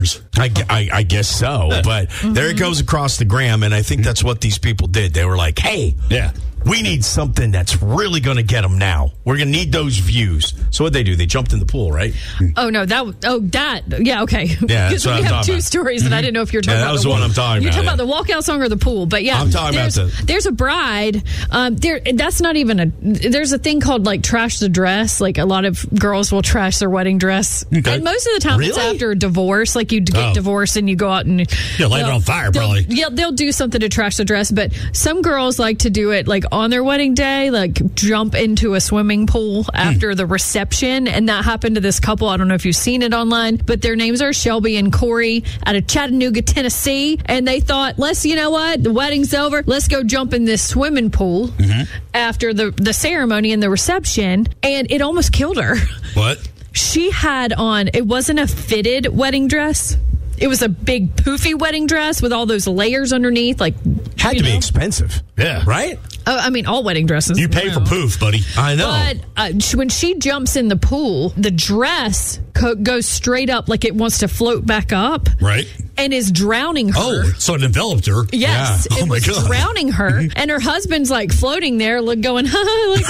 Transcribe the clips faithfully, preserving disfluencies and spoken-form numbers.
I, I, I guess so, but mm-hmm. there it goes across the gram, and I think that's what these people did. They were like, hey, yeah, we need something that's really going to get them now. We're going to need those views. So what'd they do? They jumped in the pool, right? Oh, no. that. Oh, that. Yeah, okay. Yeah, because we have two about. stories, and I didn't know if you were talking yeah, about that was the the one I'm talking You're about. talking yeah. about the walkout song or the pool, but yeah. I'm talking there's, about the... There's a bride. Um, there. That's not even a... There's a thing called, like, trash the dress. Like, a lot of girls will trash their wedding dress. Okay. And most of the time really? it's after a divorce. Like, you get oh. divorced and you go out and... Yeah, light it on fire, probably. Yeah, they'll do something to trash the dress, but some girls like to do it, like, on their wedding day. Like jump into a swimming pool after hmm. the reception, and that happened to this couple. I don't know if you've seen it online, but their names are Shelby and Corey out of Chattanooga, Tennessee, and they thought, let's, you know what, the wedding's over, let's go jump in this swimming pool mm-hmm. after the the ceremony and the reception, and it almost killed her. What? She had on, it wasn't a fitted wedding dress. It was a big poofy wedding dress with all those layers underneath. Like, had to know. be expensive. Yeah. Right? Uh, I mean, all wedding dresses. You pay you for know. poof, buddy. I know. But uh, she, when she jumps in the pool, the dress co- goes straight up like it wants to float back up. Right. And is drowning her. Oh, so it enveloped her. Yes. Yeah. It oh, my was God. drowning her. And her husband's like floating there, like going, like,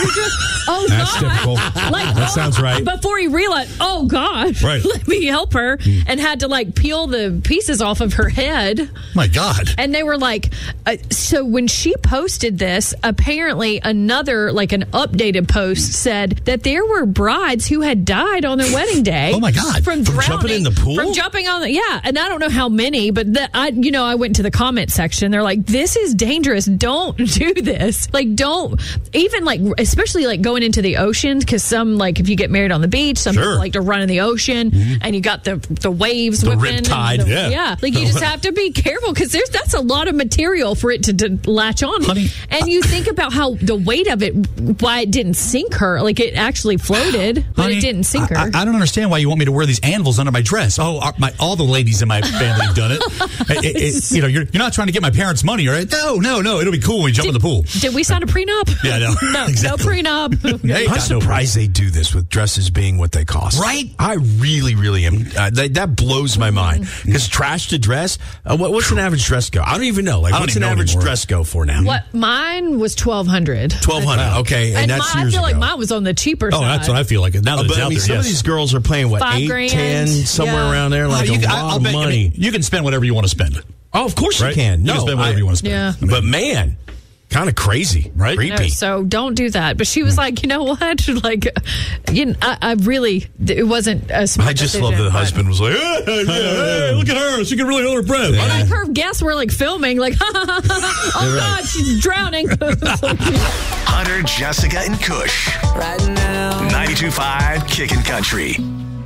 oh, That's God. typical. Like, that oh, sounds right. Before he realized, oh, God, right. let me help her. Mm. And had to, like, peel the pieces off of her head. My God. And they were like, uh, so when she posted this, apparently another, like an updated post said that there were brides who had died on their wedding day. Oh, my God. From, from drowning. Jumping in the pool? From jumping on the, yeah. And I don't know how many, but the, I, you know, I went to the comment section. They're like, this is dangerous. Don't do this. Like, don't, even like, especially like going into the ocean, because some, like, if you get married on the beach, some sure. people like to run in the ocean, mm-hmm. and you got the the waves the whipping. Rip tide. The, yeah. Yeah. Like, you just have to be careful, because there's that's a lot of material for it to, to latch on. Honey, and you think about how the weight of it, why it didn't sink her. Like, it actually floated, but Honey, it didn't sink her. I, I don't understand why you want me to wear these anvils under my dress. Oh, our, my, all the ladies in my family have done it. it, it, it you know, you're, you're not trying to get my parents' money, right? No, no, no. It'll be cool when we jump did, in the pool. Did we sign a prenup? Yeah, no. no, exactly. no prenup. Hey, I'm surprised no they do this with dresses being what they cost. Right? I really, really am. Uh, that, that blows my mind. Because trash to dress, uh, what, what's an average dress go? I don't even know. Like, what's an average anymore. dress go for now? What mine was twelve hundred. Twelve hundred. Okay, and, and that's my, years I feel ago. like mine was on the cheaper oh, side. that's what I feel like. Now that Oh, it's but out I mean, there, some yes. of these girls are paying what, Five eight, grand. ten, somewhere Yeah. around there, like you a can, lot I'll of bet, money. I mean, you can spend whatever you want to spend. Oh, of course right? you can. You No, can spend whatever I, you want to spend. Yeah. I mean, but man, kind of crazy, right? Creepy. No, so don't do that. But she was like, you know what? Like, you know, I, I really, it wasn't a smart I just decision, love that the but- husband was like, hey, Hey, hey, look at her. She can really hold her breath. Yeah. Like, her guests were like filming, like, oh, God, she's drowning. Hunter, Jessica, and Kush. Right now. ninety-two point five Kickin' Country.